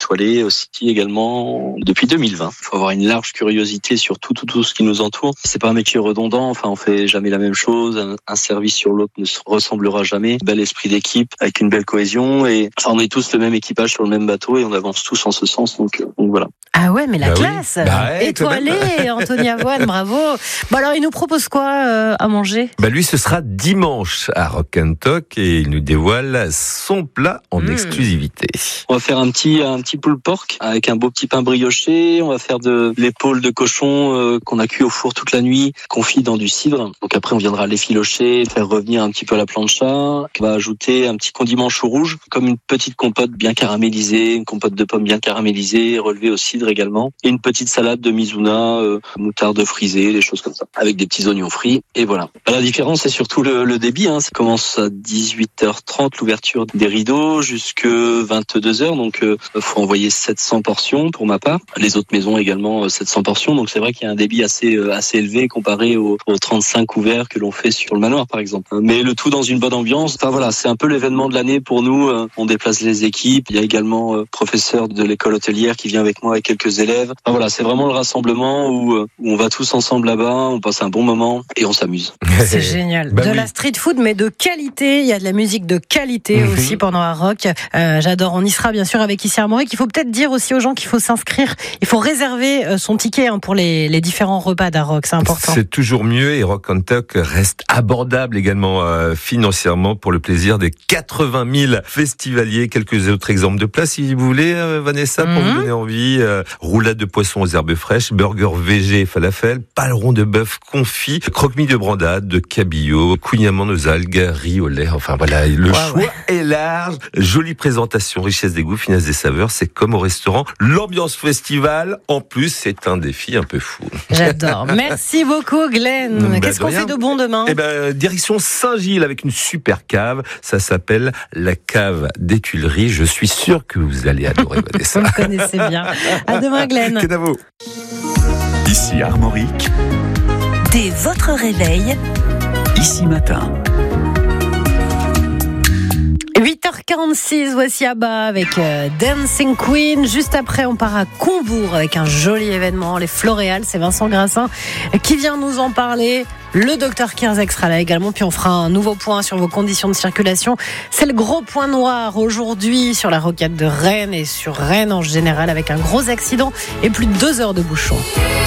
étoilé aussi également depuis 2020. Il faut avoir une large curiosité sur tout ce qui nous entoure. C'est pas un métier redondant, enfin on fait jamais la même chose, un service sur l'autre ne se ressemblera jamais. Bel esprit d'équipe avec une belle cohésion et enfin, on est tous le même équipage sur le même bateau et on avance tous en ce sens, donc voilà. Ah ouais, mais la classe, oui. étoilé, Anthony Avoine, bravo. Bon alors, il nous propose quoi à manger ? Lui, ce sera dimanche à Rock & Talk et il nous dévoile son plat en exclusivité. On va faire un petit pulled pork avec un beau petit pain brioché. On va faire de l'épaule de cochon qu'on a cuit au four toute la nuit, confit dans du cidre. Donc après, on viendra l'effilocher, faire revenir un petit peu à la plancha. On va ajouter un petit condiment chou rouge, comme une petite compote bien caramélisée, une compote de pommes bien caramélisée, relevée au cidre également, et une petite salade de mizuna, moutarde frisée, des choses comme ça, avec des petits oignons frits. Et voilà. La différence, c'est surtout le débit. Ça commence à 18h30, l'ouverture des rideaux, jusque 22h. Donc, faut envoyer 700 portions pour ma part. Les autres maisons également 700 portions. Donc, c'est vrai qu'il y a un débit assez élevé comparé aux 35 ouverts que l'on fait sur le manoir, par exemple. Mais le tout dans une bonne ambiance. Enfin voilà, c'est un peu l'événement de l'année pour nous. On déplace les équipes. Il y a également professeur de l'école hôtelière qui vient avec moi avec quelques élèves. Enfin voilà, c'est vraiment le rassemblement où on va tous ensemble là-bas, on passe un bon moment et on s'amuse. C'est génial. La street food, mais de qualité. Il y a de la musique de qualité aussi pendant un rock. J'adore. On y sera bien sûr avec Ici Armorique. Il faut peut-être dire aussi aux gens qu'il faut s'inscrire. Il faut réserver son ticket pour les différents repas d'Aroc. C'est important. C'est toujours mieux et Rock & Talk reste abordable également financièrement pour le plaisir des 80 000 festivaliers. Quelques autres exemples de plats si vous voulez, Vanessa, pour vous donner envie. Roulade de poisson aux herbes fraîches, burger végé et falafel, paleron de bœuf confit, croque-mie de brandade, de cabillaud, kouignement aux algues, riz au lait. Enfin voilà, le choix est large. Jolie présentation, richesse des goûts, finesse des saveurs. C'est comme au restaurant. L'ambiance festival, en plus, c'est un défi un peu fou. J'adore. Merci beaucoup, Glenn. Qu'est-ce qu'on fait de bon demain ? Direction Saint-Gilles avec une super cave. Ça s'appelle la cave des Tuileries. Je suis sûr que vous allez adorer, Vanessa. Vous me connaissez bien. À demain, Glenn. Ici Armorique. Dès votre réveil, Ici Matin. 8h46, voici Abba avec Dancing Queen. Juste après, on part à Combourg avec un joli événement, les Floréales. C'est Vincent Grassin qui vient nous en parler. Le docteur Kierzek sera là également. Puis on fera un nouveau point sur vos conditions de circulation. C'est le gros point noir aujourd'hui sur la rocade de Rennes et sur Rennes en général avec un gros accident et plus de 2 heures de bouchon.